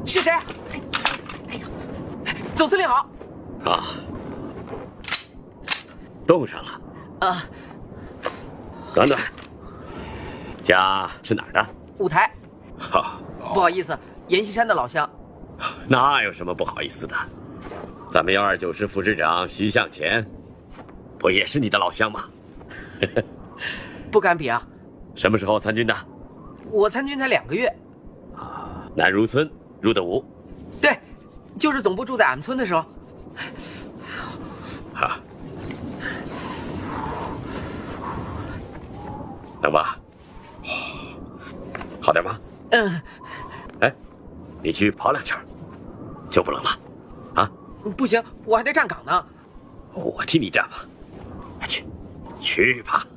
是谁？总司令好。 啊，冻上了。 啊， 暖暖，家是哪儿的？ 五台。 哈， 不好意思，阎锡山的老乡。 那有什么不好意思的？咱们129师副师长徐向前，不也是你的老乡吗？ 不敢比啊。 什么时候参军的？ 我参军才2个月。 南如村入的伍。 对，就是总部住在俺们村的时候。 啊，能吧？好点吗？ 嗯。 哎，你去跑2圈，就不冷了，啊？ 不行，我还得站岗呢。 我替你站吧。去吧。